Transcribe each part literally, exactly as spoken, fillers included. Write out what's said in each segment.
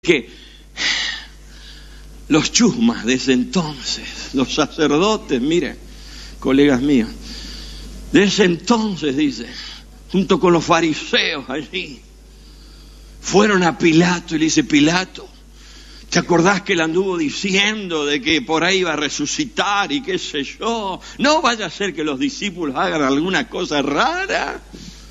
que los chusmas de ese entonces, los sacerdotes, miren, colegas míos, de ese entonces, dice, junto con los fariseos allí, fueron a Pilato y le dice: Pilato, ¿te acordás que él anduvo diciendo de que por ahí iba a resucitar y qué sé yo? No vaya a ser que los discípulos hagan alguna cosa rara.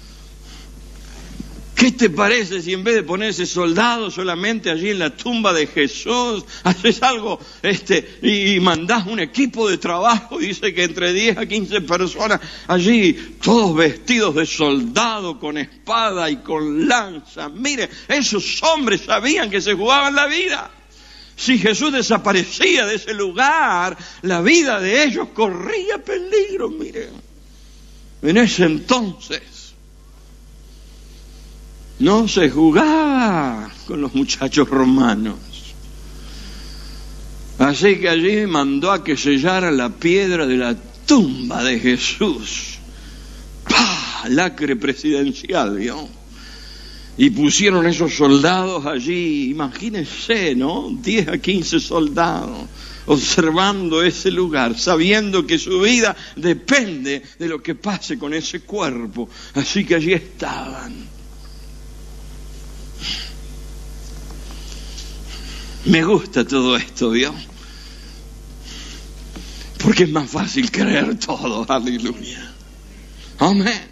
¿Qué te parece si en vez de poner ese soldado solamente allí en la tumba de Jesús, haces algo este, y mandás un equipo de trabajo? Dice que entre diez a quince personas allí, todos vestidos de soldado, con espada y con lanza. Mire, esos hombres sabían que se jugaban la vida. Si Jesús desaparecía de ese lugar, la vida de ellos corría peligro, mire. En ese entonces no se jugaba con los muchachos romanos. Así que allí mandó a que sellara la piedra de la tumba de Jesús. ¡Pah! Lacre presidencial, ¿vio? Y pusieron esos soldados allí, imagínense, ¿no? diez a quince soldados, observando ese lugar, sabiendo que su vida depende de lo que pase con ese cuerpo. Así que allí estaban. Me gusta todo esto, ¿vio? Porque es más fácil creer todo, aleluya. Amén.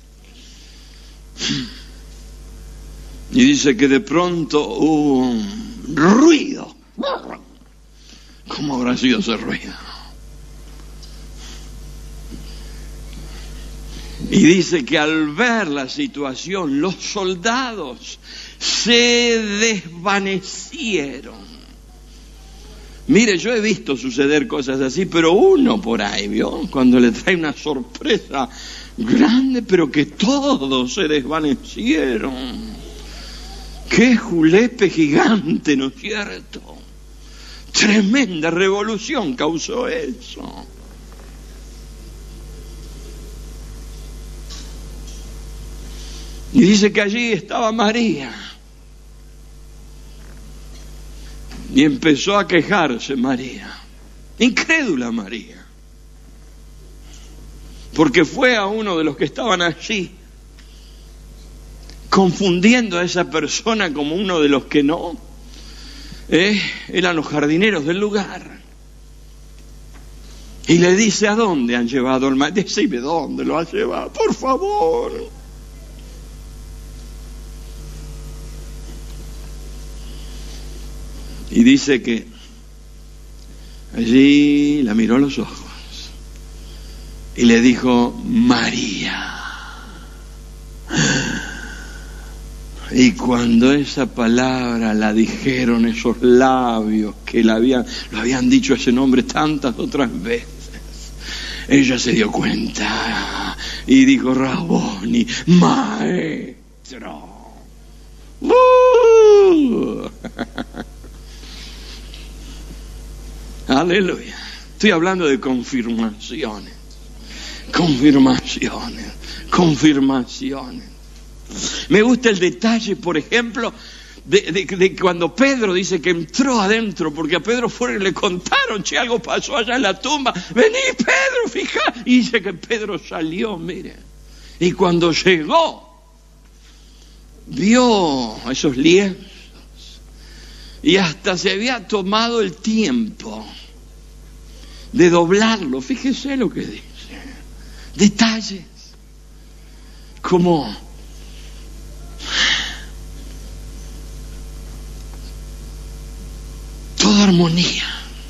Y dice que de pronto hubo un ruido. ¿Cómo habrá sido ese ruido? Y dice que al ver la situación, los soldados se desvanecieron. Mire, yo he visto suceder cosas así, pero uno por ahí, ¿vio? Cuando le trae una sorpresa grande, pero que todos se desvanecieron. ¡Qué julepe gigante!, ¿no es cierto? Tremenda revolución causó eso. Y dice que allí estaba María. Y empezó a quejarse María. Incrédula María. Porque fue a uno de los que estaban allí, confundiendo a esa persona como uno de los que no. Eh, eran los jardineros del lugar. Y le dice: ¿a dónde han llevado al maestro? Decime dónde lo han llevado, por favor. Y dice que allí la miró a los ojos y le dijo: María. Y cuando esa palabra la dijeron esos labios que la habían, lo habían dicho ese nombre tantas otras veces, ella se dio cuenta y dijo: Raboni, maestro. ¡Uh! Aleluya. Estoy hablando de confirmaciones, confirmaciones, confirmaciones. Me gusta el detalle, por ejemplo, de, de, de cuando Pedro dice que entró adentro, porque a Pedro fueron y le contaron: che, algo pasó allá en la tumba. Vení, Pedro, fija. Y dice que Pedro salió, mire. Y cuando llegó, vio esos lienzos. Y hasta se había tomado el tiempo de doblarlo. Fíjese lo que dice. Detalles. Como toda armonía.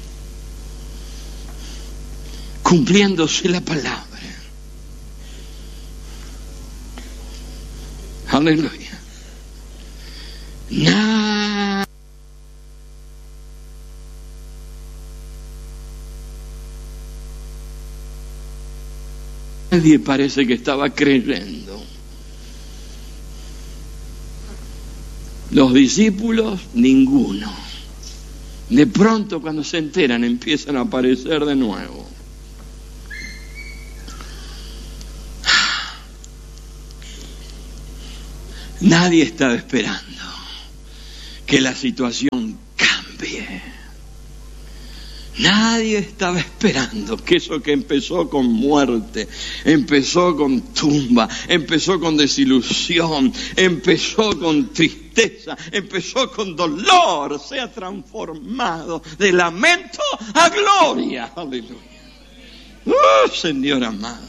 Cumpliéndose la palabra. Aleluya. Nada. Nadie parece que estaba creyendo. Los discípulos, ninguno. De pronto, cuando se enteran, empiezan a aparecer de nuevo. Nadie estaba esperando que la situación cambie. Nadie estaba esperando que eso que empezó con muerte, empezó con tumba, empezó con desilusión, empezó con tristeza, empezó con dolor, sea transformado de lamento a gloria. Aleluya. ¡Oh, Señor amado!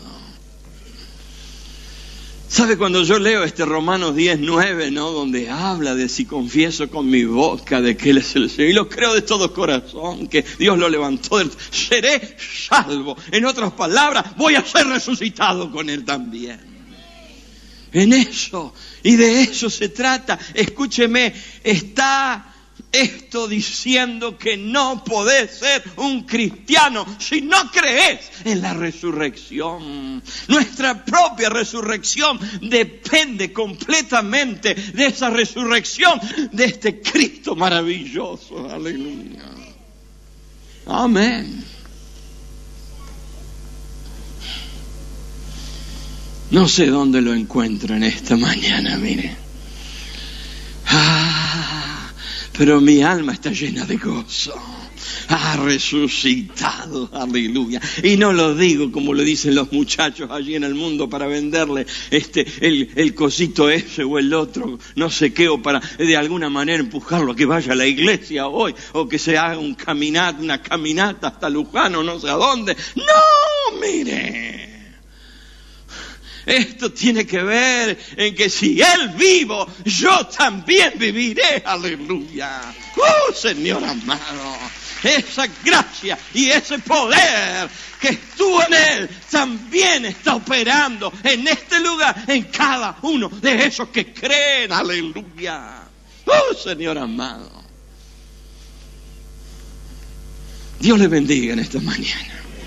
¿Sabe cuando yo leo este Romanos diez, nueve, ¿no? Donde habla de si confieso con mi boca de que Él es el Señor, y lo creo de todo corazón, que Dios lo levantó, del... seré salvo. En otras palabras, voy a ser resucitado con Él también. En eso, y de eso se trata. Escúcheme, está esto diciendo que no podés ser un cristiano si no crees en la resurrección. Nuestra propia resurrección depende completamente de esa resurrección de este Cristo maravilloso. Aleluya. Amén. No sé dónde lo encuentro en esta mañana, mire. Ah, pero mi alma está llena de gozo. Ha resucitado, aleluya. Y no lo digo como lo dicen los muchachos allí en el mundo para venderle este el, el cosito ese o el otro, no sé qué, o para de alguna manera empujarlo a que vaya a la iglesia hoy, o que se haga un caminata, una caminata hasta Lujano, no sé a dónde. No, mire. Esto tiene que ver en que si Él vivo, yo también viviré. Aleluya. ¡Oh, Señor amado! Esa gracia y ese poder que estuvo en Él también está operando en este lugar, en cada uno de esos que creen. Aleluya. ¡Oh, Señor amado! Dios le bendiga en esta mañana.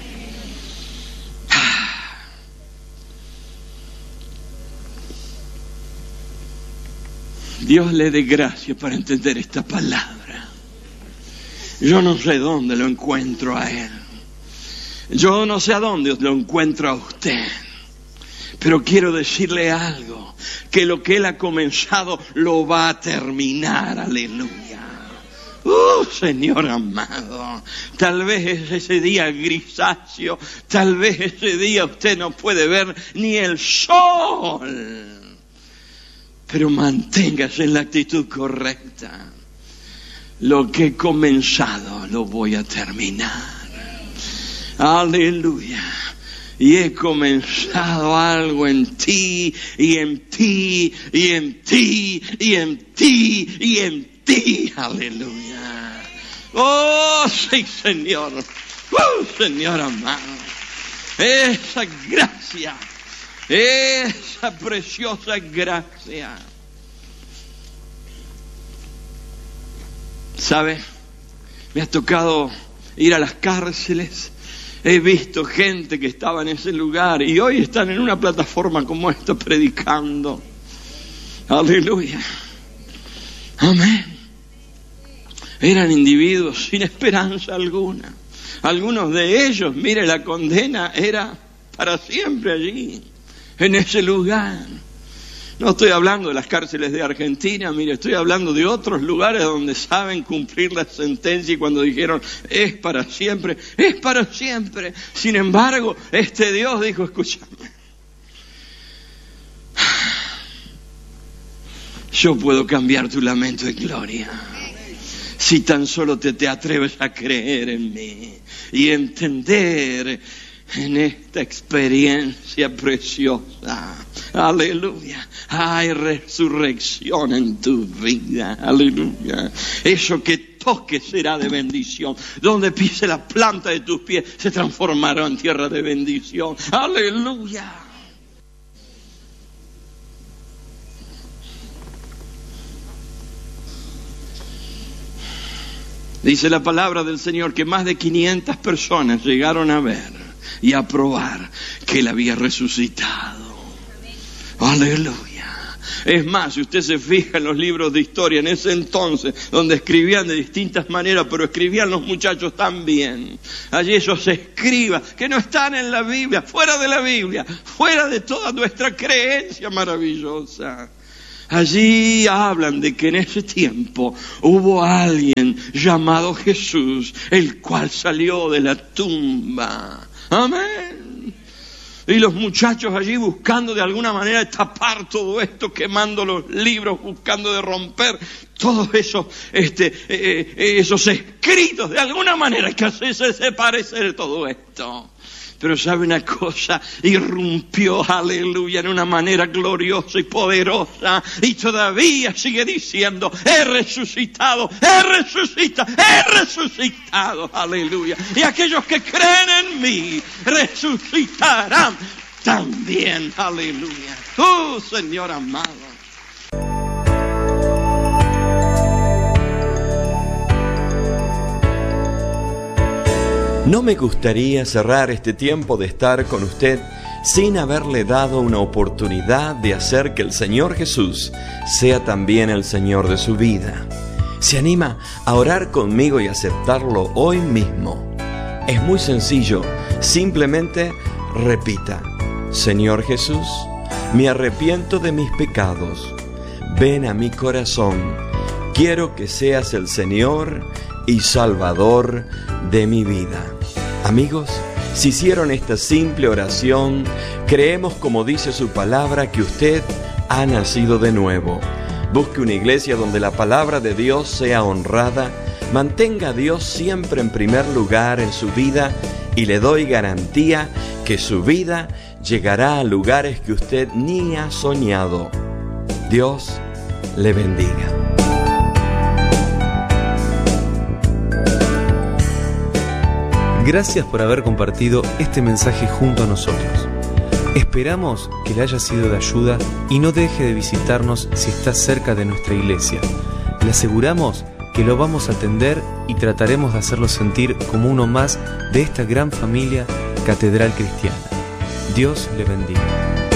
Dios le dé gracia para entender esta palabra. Yo no sé dónde lo encuentro a Él. Yo no sé a dónde lo encuentro a usted. Pero quiero decirle algo, que lo que Él ha comenzado lo va a terminar. Aleluya. ¡Uh, Señor amado! Tal vez es ese día grisáceo, tal vez ese día usted no puede ver ni el sol. Pero manténgase en la actitud correcta. Lo que he comenzado lo voy a terminar. Aleluya. Y he comenzado algo en ti, y en ti, y en ti, y en ti, y en ti. Aleluya. Oh, sí, Señor. Oh, Señor amado. Esa gracia. Esa preciosa gracia. ¿Sabe? Me ha tocado ir a las cárceles. He visto gente que estaba en ese lugar y hoy están en una plataforma como esta predicando. Aleluya. Amén. Eran individuos sin esperanza alguna. Algunos de ellos, mire, la condena era para siempre allí, en ese lugar. No estoy hablando de las cárceles de Argentina, mire, estoy hablando de otros lugares donde saben cumplir la sentencia y cuando dijeron, es para siempre, es para siempre. Sin embargo, este Dios dijo, escúchame, yo puedo cambiar tu lamento en gloria. Si tan solo te, te atreves a creer en mí y entender en esta experiencia preciosa. Aleluya. Hay resurrección en tu vida. Aleluya. Eso que toque será de bendición. Donde pise la planta de tus pies se transformará en tierra de bendición. Aleluya. Dice la palabra del Señor que más de quinientas personas llegaron a ver y a probar que Él había resucitado. Aleluya. Es más, si usted se fija en los libros de historia en ese entonces, donde escribían de distintas maneras, pero escribían los muchachos también. Allí esos escribas que no están en la Biblia, fuera de la Biblia, fuera de toda nuestra creencia maravillosa. Allí hablan de que en ese tiempo hubo alguien llamado Jesús, el cual salió de la tumba. Amén. Y los muchachos allí buscando de alguna manera tapar todo esto, quemando los libros, buscando de romper todos esos, este, eh, esos escritos de alguna manera que hacerse desaparecer todo esto. Pero sabe una cosa, irrumpió, aleluya, en una manera gloriosa y poderosa, y todavía sigue diciendo, he resucitado, he resucitado, he resucitado, aleluya. Y aquellos que creen en mí, resucitarán también, aleluya. Oh, Señor amado. No me gustaría cerrar este tiempo de estar con usted sin haberle dado una oportunidad de hacer que el Señor Jesús sea también el Señor de su vida. ¿Se anima a orar conmigo y aceptarlo hoy mismo? Es muy sencillo, simplemente repita: Señor Jesús, me arrepiento de mis pecados, ven a mi corazón, quiero que seas el Señor y Salvador de mi vida. Amigos, si hicieron esta simple oración, creemos, como dice su palabra, que usted ha nacido de nuevo. Busque una iglesia donde la palabra de Dios sea honrada, mantenga a Dios siempre en primer lugar en su vida y le doy garantía que su vida llegará a lugares que usted ni ha soñado. Dios le bendiga. Gracias por haber compartido este mensaje junto a nosotros. Esperamos que le haya sido de ayuda y no deje de visitarnos si está cerca de nuestra iglesia. Le aseguramos que lo vamos a atender y trataremos de hacerlo sentir como uno más de esta gran familia Catedral Cristiana. Dios le bendiga.